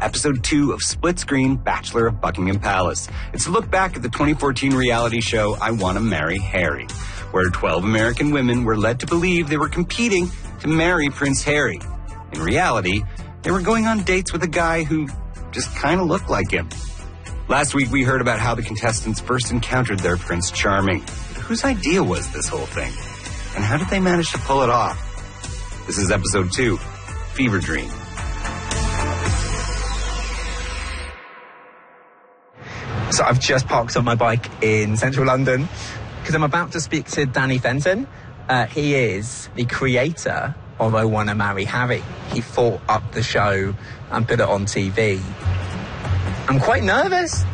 episode 2 of Split Screen Bachelor of Buckingham Palace. It's a look back at the 2014 reality show I Want to Marry Harry, where 12 American women were led to believe they were competing to marry Prince Harry. In reality, they were going on dates with a guy who just kind of looked like him. Last week, we heard about how the contestants first encountered their Prince Charming. But whose idea was this whole thing? And how did they manage to pull it off? This is episode 2, Fever Dream. So I've just parked on my bike in central London because I'm about to speak to Danny Fenton. He is the creator of I Want to Marry Harry. He thought up the show and put it on TV. I'm quite nervous.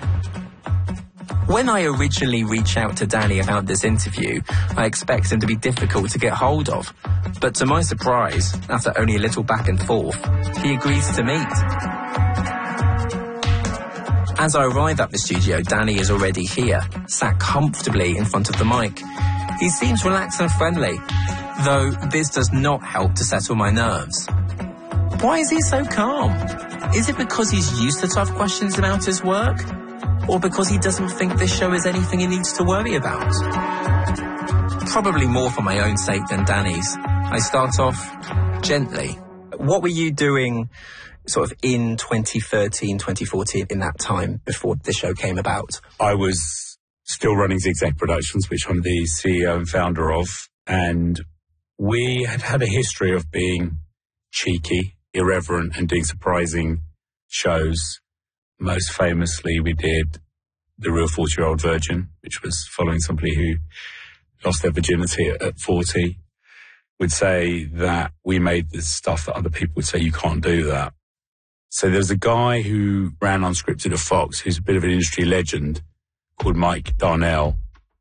When I originally reached out to Danny about this interview, I expected him to be difficult to get hold of. But to my surprise, after only a little back and forth, he agrees to meet. As I arrive at the studio, Danny is already here, sat comfortably in front of the mic. He seems relaxed and friendly, though this does not help to settle my nerves. Why is he so calm? Is it because he's used to tough questions about his work? Or because he doesn't think this show is anything he needs to worry about? Probably more for my own sake than Danny's. I start off gently. What were you doing sort of in 2013, 2014, in that time before the show came about? I was still running Zigzag Productions, which I'm the CEO and founder of, and we had a history of being cheeky, irreverent, and doing surprising shows. Most famously, we did The Real 40-Year-Old Virgin, which was following somebody who lost their virginity at 40. Would say that we made this stuff that other people would say, you can't do that. So there's a guy who ran Unscripted at Fox, who's a bit of an industry legend, called Mike Darnell.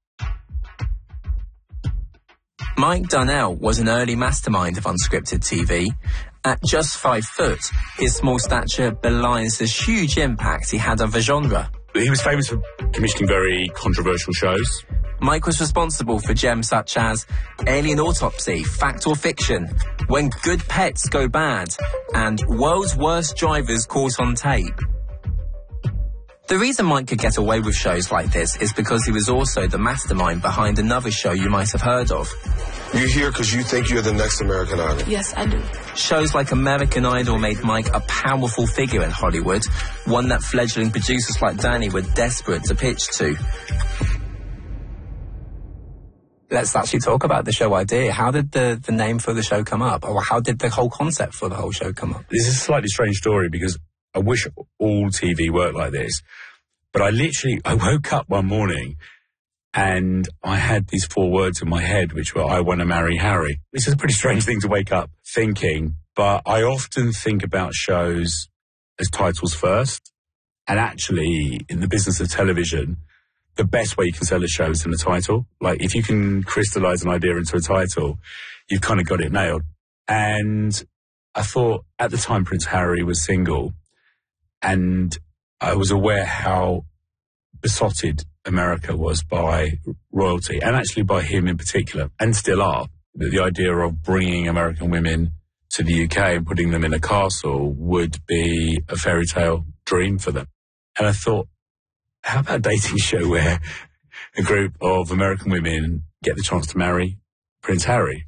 Mike Darnell was an early mastermind of unscripted TV. At just 5 foot, his small stature belies the huge impact he had on the genre. He was famous for commissioning very controversial shows. Mike was responsible for gems such as Alien Autopsy, Fact or Fiction, When Good Pets Go Bad, and World's Worst Drivers Caught on Tape. The reason Mike could get away with shows like this is because he was also the mastermind behind another show you might have heard of. You're here because you think you're the next American Idol. Yes, I do. Shows like American Idol made Mike a powerful figure in Hollywood, one that fledgling producers like Danny were desperate to pitch to. Let's actually talk about the show idea. How did the name for the show come up? Or how did the whole concept for the whole show come up? This is a slightly strange story because I wish all TV worked like this. But I woke up one morning and I had these 4 words in my head, which were, I want to marry Harry. This is a pretty strange thing to wake up thinking, but I often think about shows as titles first. And actually, in the business of television, the best way you can sell a show is in a title. Like, if you can crystallize an idea into a title, you've kind of got it nailed. And I thought, at the time, Prince Harry was single, and I was aware how besotted America was by royalty, and actually by him in particular, and still are. The idea of bringing American women to the UK and putting them in a castle would be a fairy tale dream for them. And I thought, how about a dating show where a group of American women get the chance to marry Prince Harry?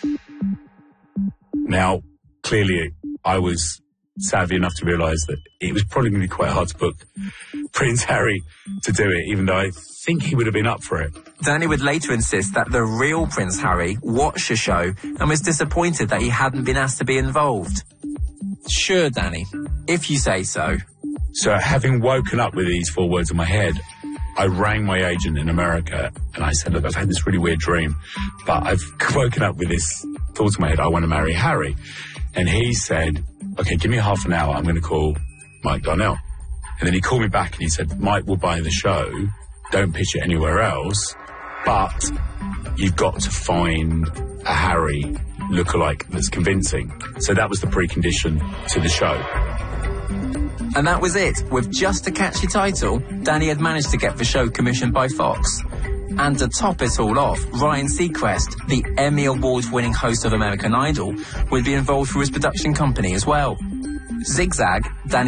Now, clearly, I was savvy enough to realise that it was probably going to be quite hard to book Prince Harry to do it, even though I think he would have been up for it. Danny would later insist that the real Prince Harry watched the show and was disappointed that he hadn't been asked to be involved. Sure, Danny, if you say so. So having woken up with these 4 words in my head, I rang my agent in America and I said, look, I've had this really weird dream, but I've woken up with this thought in my head, I want to marry Harry. And he said, okay, give me half an hour, I'm going to call Mike Darnell. And then he called me back and he said, Mike will buy the show, don't pitch it anywhere else, but you've got to find a Harry lookalike that's convincing. So that was the precondition to the show. And that was it. With just a catchy title, Danny had managed to get the show commissioned by Fox. And to top it all off, Ryan Seacrest, the Emmy Award-winning host of American Idol, would be involved through his production company as well. Zigzag, Danny